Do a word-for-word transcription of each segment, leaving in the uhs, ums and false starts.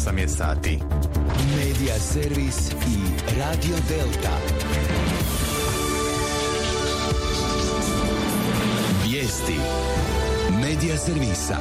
osam je sati. Medija servis i Radio Delta. Vijesti Medija servisa.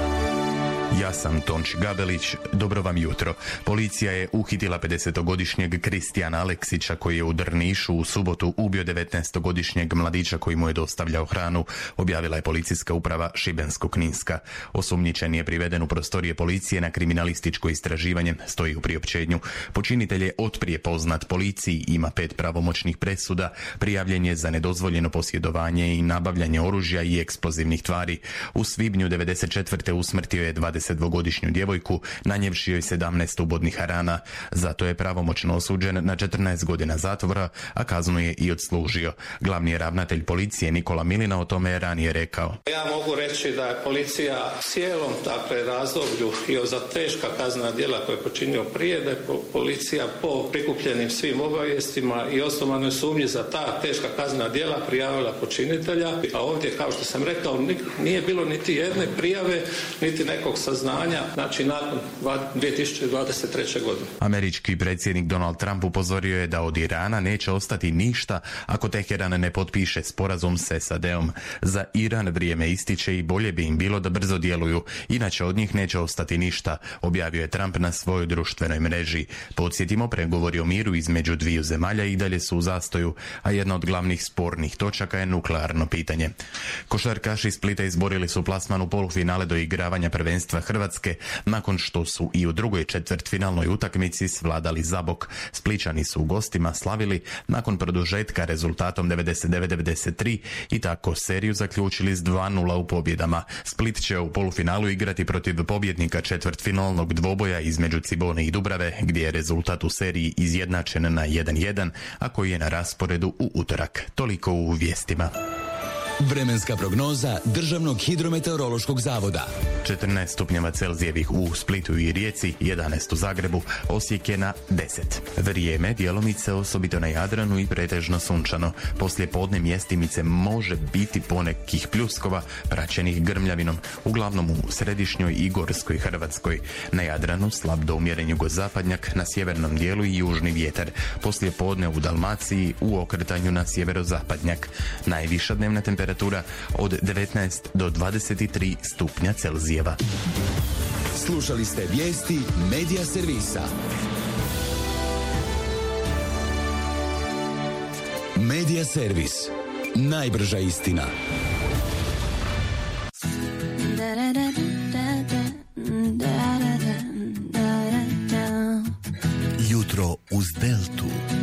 Ja sam Tonči Gabelić, dobro vam jutro. Policija je uhitila pedesetogodišnjeg Kristijana Aleksića koji je u Drnišu u subotu ubio devetnaestogodišnjeg mladića koji mu je dostavljao hranu, objavila je policijska uprava Šibensko-kninska. Osumnjičen je priveden u prostorije policije na kriminalističko istraživanje, stoji u priopćenju. Počinitelj je otprije poznat policiji, ima pet pravomoćnih presuda, prijavljen je za nedozvoljeno posjedovanje i nabavljanje oružja i eksplozivnih tvari. U svibnju devedeset četvrte usmrtio je dvadesetdvogodišnju djevojku, nanjevši joj sedamnaest ubodnih rana. Zato je pravomoćno osuđen na četrnaest godina zatvora, a kaznu je i odslužio. Glavni ravnatelj policije Nikola Milina o tome je ranije rekao. Ja mogu reći da je policija cijelom dakle, razdoblju i za teška kaznena djela koje je počinio prije, da je policija po prikupljenim svim obavijestima i osnovanoj sumnji za ta teška kaznena djela prijavila počinitelja. A ovdje, kao što sam rekao, nije bilo niti jedne prijave, niti nekog saznanja, znači nakon dvije tisuće dvadeset treće. godine. Američki predsjednik Donald Trump upozorio je da od Irana neće ostati ništa ako Teheran ne potpiše sporazum s S A D-om. Za Iran vrijeme ističe i bolje bi im bilo da brzo djeluju, inače od njih neće ostati ništa, objavio je Trump na svojoj društvenoj mreži. Podsjetimo, pregovori o miru između dviju zemalja i dalje su u zastoju, a jedna od glavnih spornih točaka je nuklearno pitanje. Košarkaši iz Splita izborili su plasman u polufinale do igravanja prvenstva Hrvatske, nakon što su i u drugoj četvrtfinalnoj utakmici svladali Zabok. Splićani su u gostima slavili nakon produžetka rezultatom devedeset devet devedeset tri i tako seriju zaključili s dva nula u pobjedama. Split će u polufinalu igrati protiv pobjednika četvrtfinalnog dvoboja između Cibone i Dubrave, gdje je rezultat u seriji izjednačen na jedan jedan, a koji je na rasporedu u utorak. Toliko u vijestima. Vremenska prognoza Državnog hidrometeorološkog zavoda. četrnaest stupnjeva Celzijevih u Splitu i Rijeci, jedanaest u Zagrebu, Osijek je na deset. Vrijeme djelomice osobito na Jadranu i pretežno sunčano. Poslije podne mjestimice može biti ponekih pljuskova praćenih grmljavinom, uglavnom u središnjoj i gorskoj Hrvatskoj. Na Jadranu slab do umjeren jugozapadnjak, na sjevernom dijelu i južni vjetar. Poslije podne u Dalmaciji u okretanju na sjeverozapadnjak. Najviša dnevna temperatura od devetnaest do dvadeset tri stupnja Celzijeva. Slušali ste vijesti Medija servisa. Medija servis. Najbrža istina. Jutro uz Deltu.